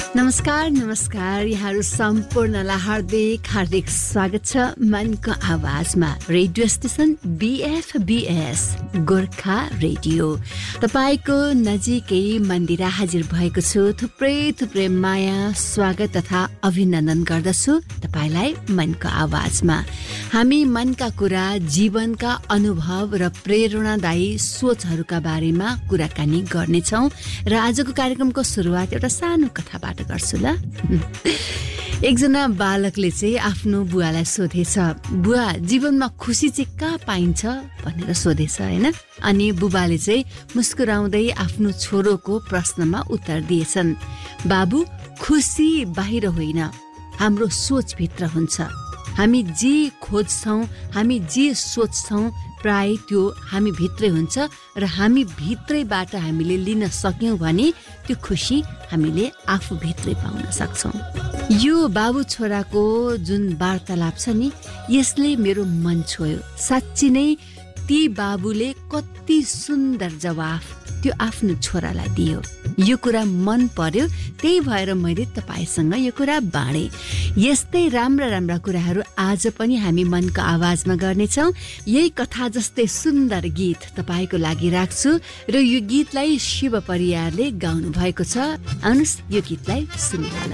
नमस्कार यहाँहरू सम्पूर्णलाई हार्दिक स्वागत छ मनको आवाजमा radio station BFBS Gorkha radio तपाईको नजिकै मन्दिर हाजिर भएको छु थुप्रै माया स्वागत तथा अभिनन्दन गर्दछु तपाईलाई मनको आवाजमा हामी मनका कुरा जीवनका अनुभव र प्रेरणादायी सोचहरूका बारेमा कुराकानी गर्नेछौं र आजको कार्यक्रमको सुरुवात एउटा सानो कथाबाट गर्छु ल। एकजना बालकले चाहिँ आफ्नो बुवालाई सोधेछ, बुवा जीवनमा खुशी चाहिँ कहाँ पाइन्छ भनेर सोधेछ हैन। अनि बुबाले चाहिँ मुस्कुराउँदै आफ्नो छोरोको प्रश्नमा उत्तर दिएछन्, बाबु खुशी बाहिर होइन हाम्रो सोचभित्र हुन्छ। हामी जे खोज्छौं हामी जे सोच्छौं प्राय त्यो हामी भित्रै हुन्छ र हामी भित्रैबाट हामीले लिन सक्यौं भने त्यो खुशी हामीले आफू भित्रै पाउन सक्छौं। यो बाबु छोराको जुन वार्तालाप छ नि यसले मेरो मन छोयो। साच्चै नै ती बाबुले कति सुन्दर जवाफ त्यो आफ्नो छोरालाई दियो। यो कुरा मन पर्यो त्यही भएर मैले तपाईसँग यो कुरा बाँडे। यस्तै राम्रा कुराहरू आज पनि हामी मनको आवाजमा गर्नेछौं। यही कथा जस्तै सुन्दर गीत तपाईको लागि राख्छु र यो गीतलाई शिव परियारले गाउनु भएको छ। आउनुस् यो गीतलाई सुनिहालौं।